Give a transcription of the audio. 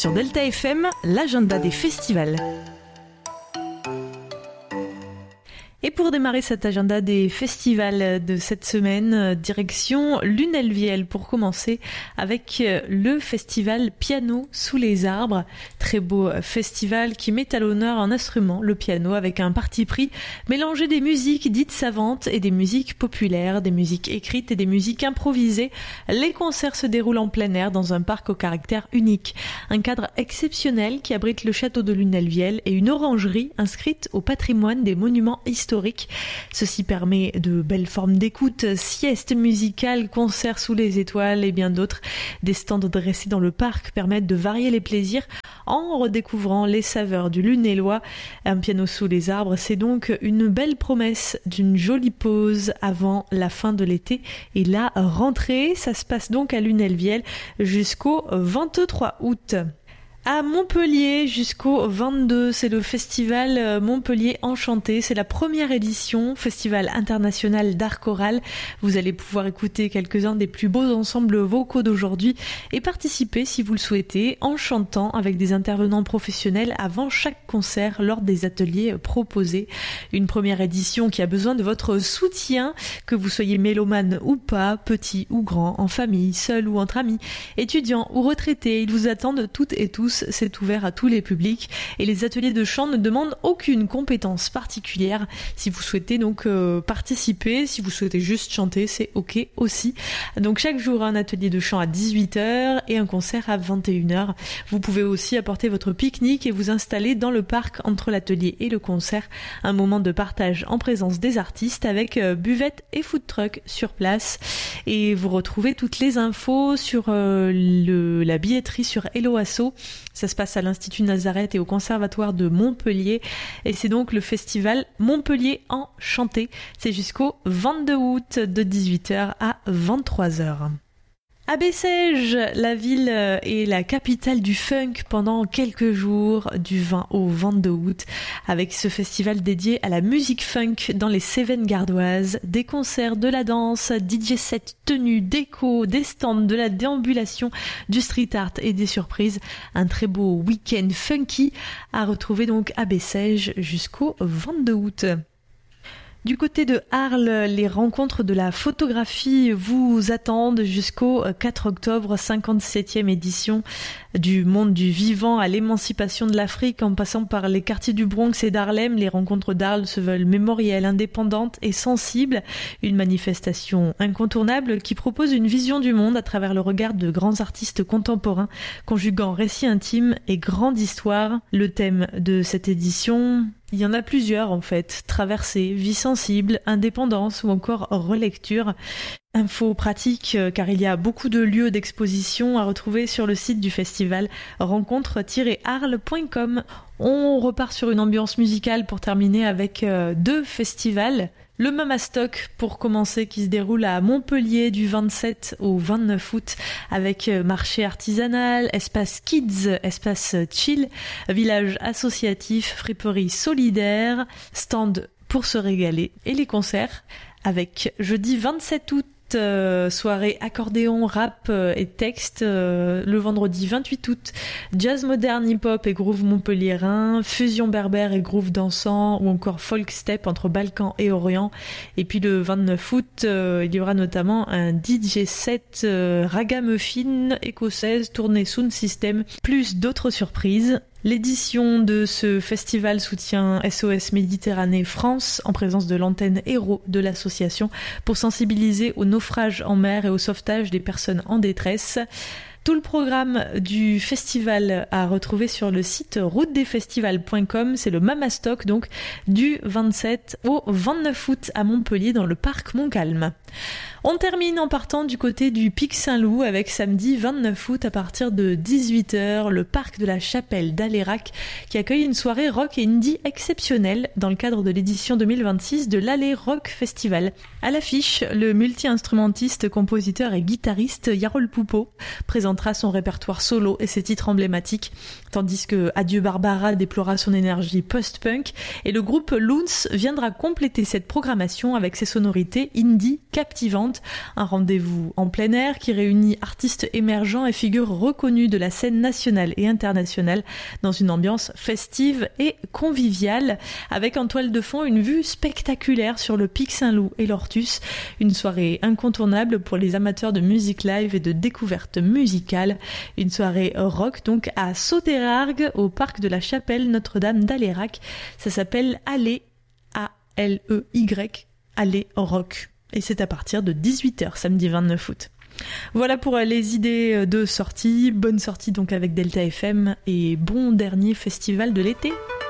Sur Delta FM, l'agenda des festivals. Et pour démarrer cet agenda des festivals de cette semaine, direction Lunel-Viel pour commencer avec le festival Piano sous les arbres. Très beau festival qui met à l'honneur un instrument, le piano, avec un parti pris mélanger des musiques dites savantes et des musiques populaires, des musiques écrites et des musiques improvisées. Les concerts se déroulent en plein air dans un parc au caractère unique. Un cadre exceptionnel qui abrite le château de Lunel-Viel et une orangerie inscrite au patrimoine des monuments historiques. Ceci permet de belles formes d'écoute, siestes musicales, concerts sous les étoiles et bien d'autres. Des stands dressés dans le parc permettent de varier les plaisirs en redécouvrant les saveurs du Lunélois. Un piano sous les arbres, c'est donc une belle promesse d'une jolie pause avant la fin de l'été et la rentrée. Ça se passe donc à Lunel-Viel jusqu'au 23 août. À Montpellier jusqu'au 22, c'est le festival Montpellier Enchanté. C'est la première édition, festival international d'art choral. Vous allez pouvoir écouter quelques-uns des plus beaux ensembles vocaux d'aujourd'hui et participer, si vous le souhaitez, en chantant avec des intervenants professionnels avant chaque concert lors des ateliers proposés. Une première édition qui a besoin de votre soutien, que vous soyez mélomane ou pas, petit ou grand, en famille, seul ou entre amis, étudiants ou retraités. Ils vous attendent toutes et tous. C'est ouvert à tous les publics et les ateliers de chant ne demandent aucune compétence particulière. Si vous souhaitez donc participer, si vous souhaitez juste chanter, c'est ok aussi. Donc chaque jour un atelier de chant à 18h et un concert à 21h. Vous pouvez aussi apporter votre pique-nique et vous installer dans le parc entre l'atelier et le concert. Un moment de partage en présence des artistes avec buvette et food truck sur place. Et vous retrouvez toutes les infos sur la billetterie sur Hello Asso. Ça se passe à l'Institut Nazareth et au Conservatoire de Montpellier. Et c'est donc le festival Montpellier Enchanté. C'est jusqu'au 22 août de 18h à 23h. À Bessèges, la ville est la capitale du funk pendant quelques jours, du 20 au 22 août, avec ce festival dédié à la musique funk dans les Cévennes gardoises, des concerts, de la danse, DJ set, tenues, déco, des stands, de la déambulation, du street art et des surprises. Un très beau week-end funky à retrouver donc à Bessèges jusqu'au 22 août. Du côté de Arles, les rencontres de la photographie vous attendent jusqu'au 4 octobre, 57e édition du monde du vivant à l'émancipation de l'Afrique, en passant par les quartiers du Bronx et d'Harlem. Les rencontres d'Arles se veulent mémorielles, indépendantes et sensibles. Une manifestation incontournable qui propose une vision du monde à travers le regard de grands artistes contemporains, conjuguant récits intimes et grande histoire. Le thème de cette édition... Il y en a plusieurs en fait, traversée, vie sensible, indépendance ou encore relecture. Info pratique car il y a beaucoup de lieux d'exposition à retrouver sur le site du festival rencontre-arles.com. On repart sur une ambiance musicale pour terminer avec deux festivals. Le Mamastock pour commencer qui se déroule à Montpellier du 27 au 29 août avec marché artisanal, espace kids, espace chill, village associatif, friperie solidaire, stand pour se régaler et les concerts avec jeudi 27 août. Soirée accordéon, rap et texte. Le vendredi 28 août, jazz moderne, hip-hop et groove montpelliérain, fusion berbère et groove dansant ou encore folk step entre Balkan et Orient. Et puis le 29 août, il y aura notamment un DJ set ragamuffin écossaise, tournée sound system, plus d'autres surprises. L'édition de ce festival soutient SOS Méditerranée France en présence de l'antenne Héros de l'association pour sensibiliser au naufrage en mer et au sauvetage des personnes en détresse. Tout le programme du festival à retrouver sur le site routedesfestivals.com. C'est le Mamastock donc du 27 au 29 août à Montpellier dans le parc Montcalm. On termine en partant du côté du Pic Saint-Loup avec samedi 29 août à partir de 18h, le parc de la Chapelle d'Alérac qui accueille une soirée rock et indie exceptionnelle dans le cadre de l'édition 2026 de l'Allé Rock Festival. À l'affiche, le multi-instrumentiste, compositeur et guitariste Yarol Poupeau présente présentera son répertoire solo et ses titres emblématiques, tandis que Adieu Barbara déploiera son énergie post-punk, et le groupe Loons viendra compléter cette programmation avec ses sonorités indie captivantes, un rendez-vous en plein air qui réunit artistes émergents et figures reconnues de la scène nationale et internationale dans une ambiance festive et conviviale, avec en toile de fond une vue spectaculaire sur le Pic Saint-Loup et l'Ortus, une soirée incontournable pour les amateurs de musique live et de découverte musicale, une soirée rock donc à Sauterargues au parc de la Chapelle Notre-Dame d'Alérac. Ça s'appelle Allez, A-L-E-Y, Allez Rock, et c'est à partir de 18h samedi 29 août. Voilà pour les idées de sortie. Bonne sortie donc avec Delta FM et bon dernier festival de l'été.